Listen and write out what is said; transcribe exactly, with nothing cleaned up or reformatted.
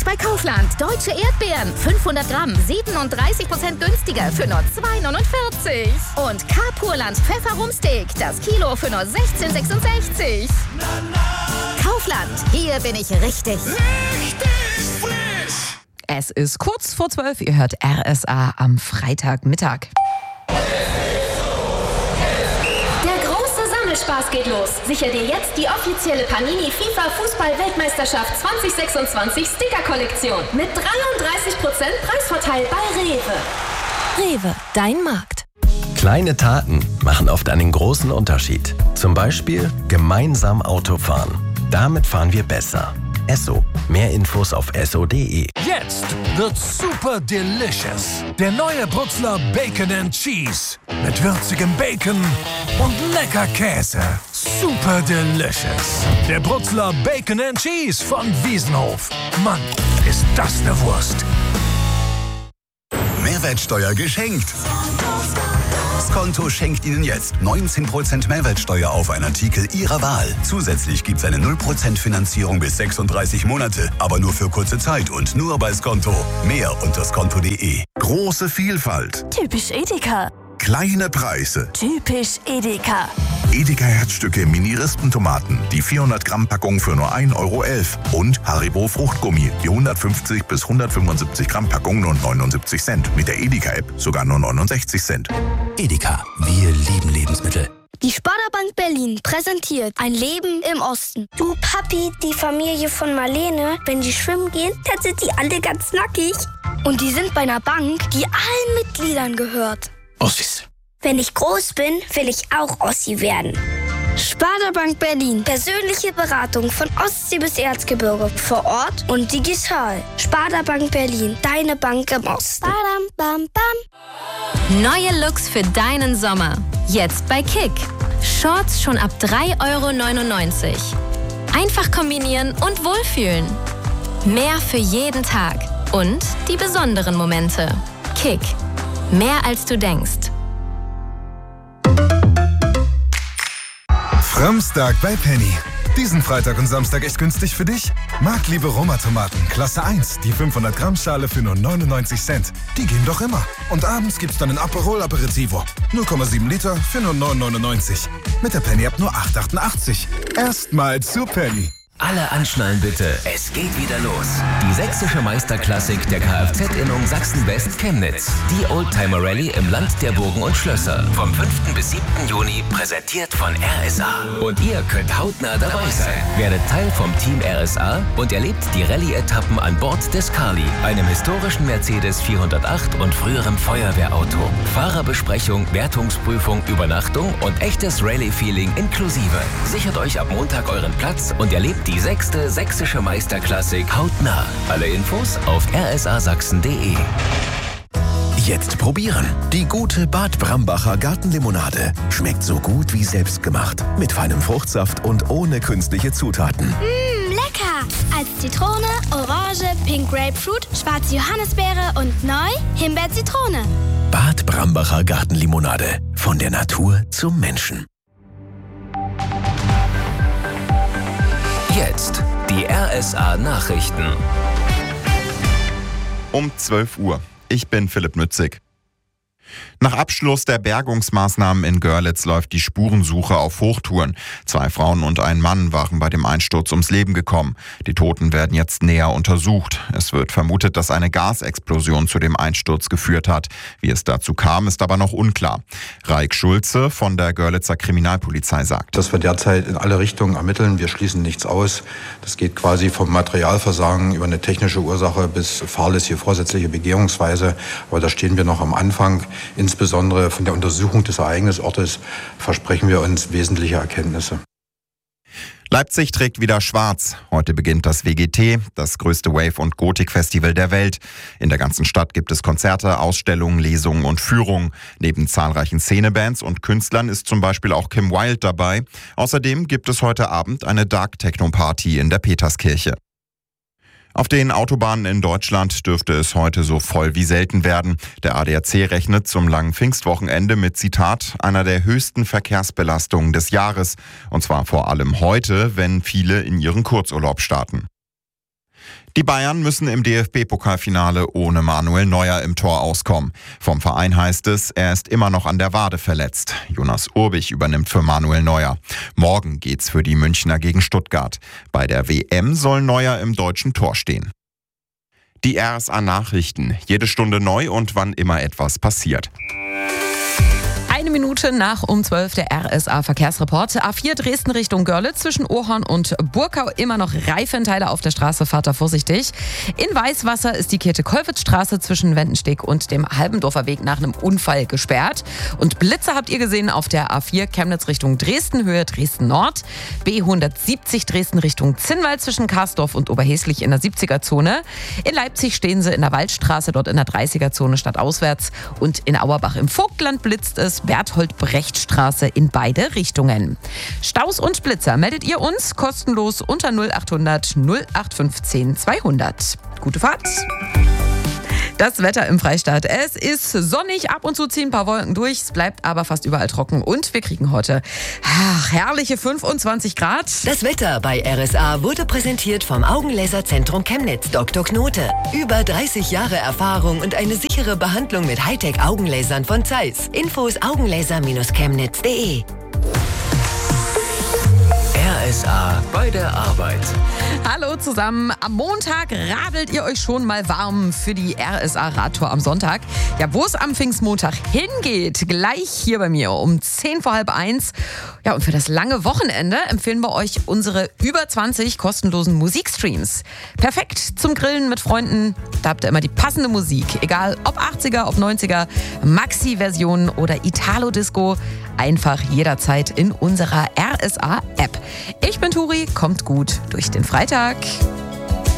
bei Kaufland. Deutsche Erdbeeren, fünfhundert Gramm, siebenunddreißig Prozent günstiger für nur zwei neunundvierzig. Und Carpurland Pfefferumsteak, das Kilo für nur sechzehn sechsundsechzig. Kaufland, hier bin ich richtig. Richtig frisch. Es ist kurz vor zwölf, ihr hört R S A am Freitagmittag. Spaß geht los. Sicher dir jetzt die offizielle Panini FIFA Fußball-Weltmeisterschaft zwanzig sechsundzwanzig Sticker-Kollektion mit dreiunddreißig Prozent Preisvorteil bei Rewe. Rewe, dein Markt. Kleine Taten machen oft einen großen Unterschied. Zum Beispiel gemeinsam Auto fahren. Damit fahren wir besser. Esso. Mehr Infos auf esso punkt de. Jetzt wird super delicious. Der neue Brutzler Bacon and Cheese. Mit würzigem Bacon und lecker Käse. Super delicious. Der Brutzler Bacon and Cheese von Wiesenhof. Mann, ist das eine Wurst. Mehrwertsteuer geschenkt. Skonto schenkt Ihnen jetzt neunzehn Prozent Mehrwertsteuer auf einen Artikel Ihrer Wahl. Zusätzlich gibt es eine null Prozent Finanzierung bis sechsunddreißig Monate, aber nur für kurze Zeit und nur bei Skonto. Mehr unter skonto punkt de. Große Vielfalt. Typisch Edeka. Kleine Preise. Typisch Edeka. Edeka Herzstücke Mini-Rispentomaten. Die vierhundert Gramm Packung für nur ein Euro elf. Und Haribo Fruchtgummi. Die hundertfünfzig bis hundertfünfundsiebzig Gramm Packung nur neunundsiebzig Cent. Mit der Edeka-App sogar nur neunundsechzig Cent. Edeka. Wir lieben Lebensmittel. Die Sparda-Bank Berlin präsentiert ein Leben im Osten. Du Papi, die Familie von Marlene, wenn die schwimmen gehen, dann sind die alle ganz nackig. Und die sind bei einer Bank, die allen Mitgliedern gehört. Ossis. Wenn ich groß bin, will ich auch Ossi werden. Sparda Bank Berlin. Persönliche Beratung von Ostsee bis Erzgebirge. Vor Ort und digital. Sparda Bank Berlin. Deine Bank im Osten. Badam, bam, bam. Neue Looks für deinen Sommer. Jetzt bei Kick. Shorts schon ab drei Euro neunundneunzig. Einfach kombinieren und wohlfühlen. Mehr für jeden Tag. Und die besonderen Momente. Kick. Mehr als du denkst. Samstag bei Penny. Diesen Freitag und Samstag echt günstig für dich? Marktliebe Roma-Tomaten, Klasse eins, die fünfhundert Gramm Schale für nur neunundneunzig Cent. Die gehen doch immer. Und abends gibt's dann ein Aperol Aperitivo. null Komma sieben Liter für nur neun neunundneunzig. Mit der Penny-App nur acht achtundachtzig. Erstmal zu Penny. Alle anschnallen bitte, es geht wieder los. Die sächsische Meisterklassik der Kfz-Innung Sachsen-West Chemnitz. Die Oldtimer-Rallye im Land der Burgen und Schlösser. Vom fünften bis siebten Juni, präsentiert von R S A. Und ihr könnt hautnah dabei sein. Werdet Teil vom Team R S A und erlebt die Rallye-Etappen an Bord des Carly, einem historischen Mercedes vierhundertacht und früherem Feuerwehrauto. Fahrerbesprechung, Wertungsprüfung, Übernachtung und echtes Rallye-Feeling inklusive. Sichert euch ab Montag euren Platz und erlebt die sechste sächsische Meisterklassik hautnah. Alle Infos auf r s a sachsen punkt de. Jetzt probieren. Die gute Bad Brambacher Gartenlimonade. Schmeckt so gut wie selbstgemacht. Mit feinem Fruchtsaft und ohne künstliche Zutaten. Mmh, lecker! Als Zitrone, Orange, Pink Grapefruit, schwarze Johannisbeere und neu Himbeer-Zitrone. Bad Brambacher Gartenlimonade. Von der Natur zum Menschen. Jetzt die R S A-Nachrichten. Um zwölf Uhr. Ich bin Philipp Mützig. Nach Abschluss der Bergungsmaßnahmen in Görlitz läuft die Spurensuche auf Hochtouren. Zwei Frauen und ein Mann waren bei dem Einsturz ums Leben gekommen. Die Toten werden jetzt näher untersucht. Es wird vermutet, dass eine Gasexplosion zu dem Einsturz geführt hat. Wie es dazu kam, ist aber noch unklar. Raik Schulze von der Görlitzer Kriminalpolizei sagt: Dass wir derzeit in alle Richtungen ermitteln, wir schließen nichts aus. Das geht quasi vom Materialversagen über eine technische Ursache bis fahrlässige vorsätzliche Begehungsweise. Aber da stehen wir noch am Anfang. Insbesondere von der Untersuchung des Ereignisortes versprechen wir uns wesentliche Erkenntnisse. Leipzig trägt wieder schwarz. Heute beginnt das W G T, das größte Wave- und Gotik-Festival der Welt. In der ganzen Stadt gibt es Konzerte, Ausstellungen, Lesungen und Führungen. Neben zahlreichen Szenebands und Künstlern ist zum Beispiel auch Kim Wilde dabei. Außerdem gibt es heute Abend eine Dark-Techno-Party in der Peterskirche. Auf den Autobahnen in Deutschland dürfte es heute so voll wie selten werden. Der A D A C rechnet zum langen Pfingstwochenende mit, Zitat, einer der höchsten Verkehrsbelastungen des Jahres. Und zwar vor allem heute, wenn viele in ihren Kurzurlaub starten. Die Bayern müssen im D F B-Pokalfinale ohne Manuel Neuer im Tor auskommen. Vom Verein heißt es, er ist immer noch an der Wade verletzt. Jonas Urbich übernimmt für Manuel Neuer. Morgen geht's für die Münchner gegen Stuttgart. Bei der W M soll Neuer im deutschen Tor stehen. Die R S A-Nachrichten. Jede Stunde neu und wann immer etwas passiert. Eine Minute nach um zwölf der R S A-Verkehrsreport. A vier Dresden Richtung Görlitz zwischen Ohorn und Burkau. Immer noch Reifenteile auf der Straße, fahrt da vorsichtig. In Weißwasser ist die Käthe-Kollwitz-Straße zwischen Wendensteg und dem Halbendorfer Weg nach einem Unfall gesperrt. Und Blitze habt ihr gesehen auf der A vier Chemnitz Richtung Dresden, Höhe Dresden Nord. B hundertsiebzig Dresden Richtung Zinnwald zwischen Karsdorf und Oberheslich in der siebziger-Zone. In Leipzig stehen sie in der Waldstraße, dort in der dreißiger-Zone stadtauswärts. Und in Auerbach im Vogtland blitzt es. Berthold-Brecht-Straße in beide Richtungen. Staus und Blitzer meldet ihr uns kostenlos unter null achthundert null acht fünfzehn zweihundert. Gute Fahrt! Das Wetter im Freistaat. Es ist sonnig, ab und zu ziehen ein paar Wolken durch. Es bleibt aber fast überall trocken. Und wir kriegen heute ach, herrliche fünfundzwanzig Grad. Das Wetter bei R S A wurde präsentiert vom Augenlaserzentrum Chemnitz, Doktor Knote. Über dreißig Jahre Erfahrung und eine sichere Behandlung mit Hightech-Augenlasern von Zeiss. Infos augenlaser Bindestrich chemnitz punkt de. R S A bei der Arbeit. Hallo zusammen. Am Montag radelt ihr euch schon mal warm für die R S A-Radtour am Sonntag. Ja, wo es am Pfingstmontag hingeht, gleich hier bei mir um zehn vor halb eins. Ja, und für das lange Wochenende empfehlen wir euch unsere über zwanzig kostenlosen Musikstreams. Perfekt zum Grillen mit Freunden. Da habt ihr immer die passende Musik. Egal ob achtziger, ob neunziger, Maxi-Version oder Italo-Disco. Einfach jederzeit in unserer R S A-App. Ich bin Turi, kommt gut durch den Freitag.